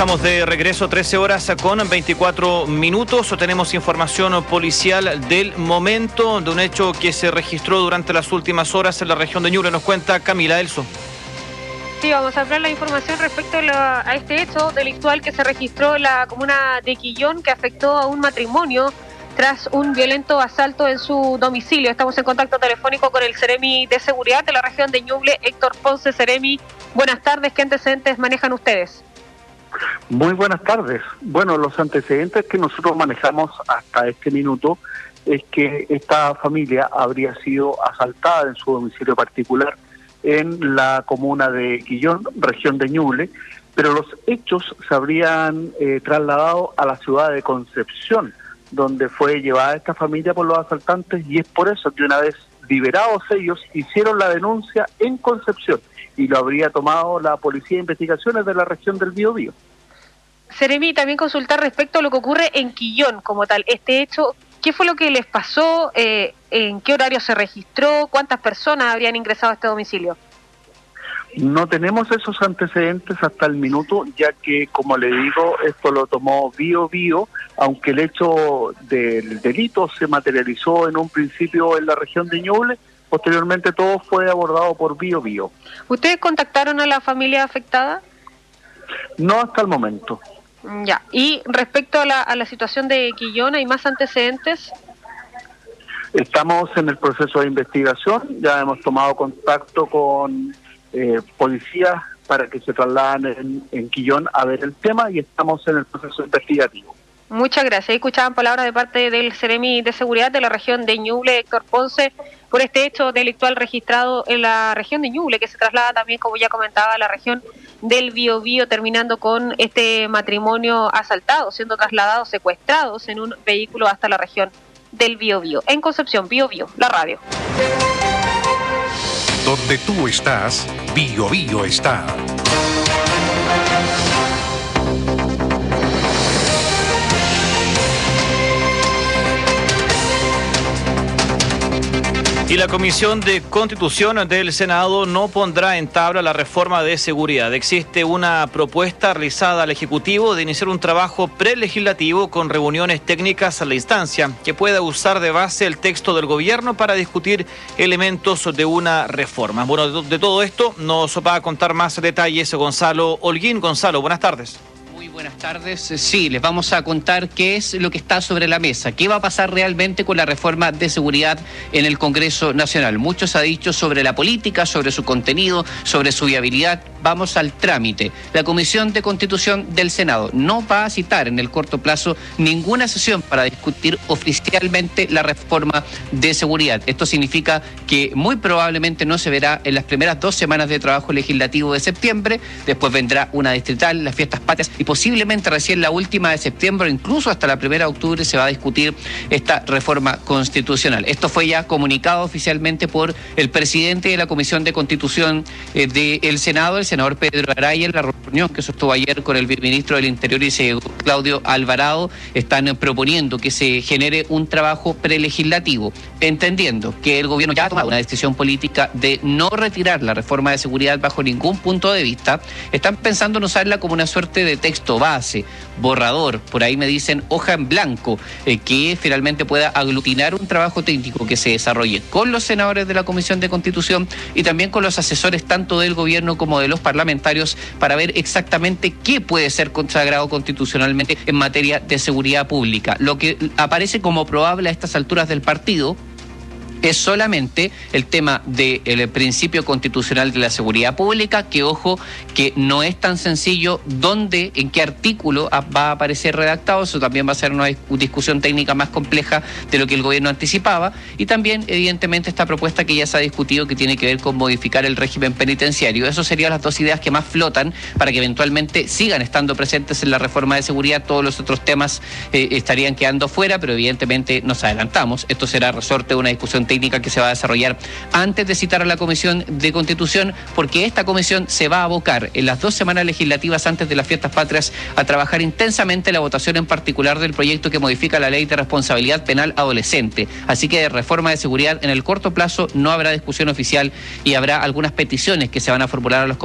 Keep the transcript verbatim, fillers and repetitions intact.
Estamos de regreso, trece horas con veinticuatro minutos. Tenemos información policial del momento de un hecho que se registró durante las últimas horas en la región de Ñuble. Nos cuenta Camila Elso. Sí, vamos a hablar la información respecto a, la, a este hecho delictual que se registró en la comuna de Quillón, que afectó a un matrimonio tras un violento asalto en su domicilio. Estamos en contacto telefónico con el Seremi de Seguridad de la región de Ñuble, Héctor Ponce. Seremi, buenas tardes. ¿Qué antecedentes manejan ustedes? Muy buenas tardes. Bueno, los antecedentes que nosotros manejamos hasta este minuto es que esta familia habría sido asaltada en su domicilio particular en la comuna de Quillón, región de Ñuble, pero los hechos se habrían eh, trasladado a la ciudad de Concepción, donde fue llevada esta familia por los asaltantes, y es por eso que una vez liberados ellos hicieron la denuncia en Concepción y lo habría tomado la Policía de Investigaciones de la región del Biobío. Seremi, también consultar respecto a lo que ocurre en Quillón como tal. Este hecho, ¿qué fue lo que les pasó? Eh, ¿En qué horario se registró? ¿Cuántas personas habrían ingresado a este domicilio? No tenemos esos antecedentes hasta el minuto, ya que, como le digo, esto lo tomó Biobío, aunque el hecho del delito se materializó en un principio en la región de Ñuble, posteriormente todo fue abordado por Biobío. ¿Ustedes contactaron a la familia afectada? No hasta el momento. Ya. Y respecto a la, a la situación de Quillón, ¿hay más antecedentes? Estamos en el proceso de investigación, ya hemos tomado contacto con eh, policías para que se trasladen en, en Quillón a ver el tema, y estamos en el proceso investigativo. Muchas gracias. Ahí escuchaban palabras de parte del Seremi de Seguridad de la región de Ñuble, Héctor Ponce, por este hecho delictual registrado en la región de Ñuble, que se traslada también, como ya comentaba, a la región del Biobío, terminando con este matrimonio asaltado, siendo trasladados, secuestrados en un vehículo hasta la región del Biobío. En Concepción, Biobío, la radio. Donde tú estás, Biobío está. Y la Comisión de Constitución del Senado no pondrá en tabla la reforma de seguridad. Existe una propuesta realizada al Ejecutivo de iniciar un trabajo prelegislativo con reuniones técnicas a la instancia que pueda usar de base el texto del gobierno para discutir elementos de una reforma. Bueno, de, de todo esto nos va a contar más detalles Gonzalo Holguín. Gonzalo, buenas tardes. Buenas tardes. Sí, les vamos a contar qué es lo que está sobre la mesa, qué va a pasar realmente con la reforma de seguridad en el Congreso Nacional. Mucho se ha dicho sobre la política, sobre su contenido, sobre su viabilidad. Vamos al trámite. La Comisión de Constitución del Senado no va a citar en el corto plazo ninguna sesión para discutir oficialmente la reforma de seguridad. Esto significa que muy probablemente no se verá en las primeras dos semanas de trabajo legislativo de septiembre. Después vendrá una distrital, las fiestas patrias, y posiblemente recién la última de septiembre, incluso hasta la primera de octubre, se va a discutir esta reforma constitucional. Esto fue ya comunicado oficialmente por el presidente de la Comisión de Constitución eh, del Senado, el senador Pedro Araya, en la reunión que sostuvo ayer con el ministro del Interior y Claudio Alvarado. Están eh, proponiendo que se genere un trabajo prelegislativo, entendiendo que el gobierno ya ha tomado una decisión política de no retirar la reforma de seguridad bajo ningún punto de vista. Están pensando en usarla como una suerte de texto base, borrador, por ahí me dicen hoja en blanco, eh, que finalmente pueda aglutinar un trabajo técnico que se desarrolle con los senadores de la Comisión de Constitución y también con los asesores tanto del gobierno como de los parlamentarios, para ver exactamente qué puede ser consagrado constitucionalmente en materia de seguridad pública. Lo que aparece como probable a estas alturas del partido es solamente el tema del principio constitucional de la seguridad pública, que ojo, que no es tan sencillo dónde, en qué artículo va a aparecer redactado. Eso también va a ser una discusión técnica más compleja de lo que el gobierno anticipaba, y también evidentemente esta propuesta que ya se ha discutido, que tiene que ver con modificar el régimen penitenciario. Eso serían las dos ideas que más flotan para que eventualmente sigan estando presentes en la reforma de seguridad. Todos los otros temas eh, estarían quedando fuera, pero evidentemente nos adelantamos. Esto será resorte de una discusión técnica que se va a desarrollar antes de citar a la Comisión de Constitución, porque esta comisión se va a abocar en las dos semanas legislativas antes de las fiestas patrias a trabajar intensamente la votación en particular del proyecto que modifica la Ley de Responsabilidad Penal Adolescente. Así que de reforma de seguridad en el corto plazo no habrá discusión oficial, y habrá algunas peticiones que se van a formular a los